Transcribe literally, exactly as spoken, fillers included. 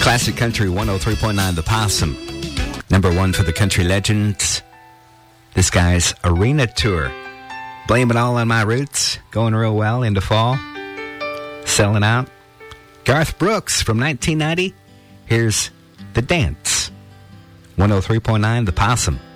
Classic Country one oh three point nine, The Possum. Number one for the country legends. This guy's Arena Tour. Blame It All on My Roots. Going real well into fall. Selling out. Garth Brooks from nineteen ninety. Here's The Dance. one oh three point nine, The Possum.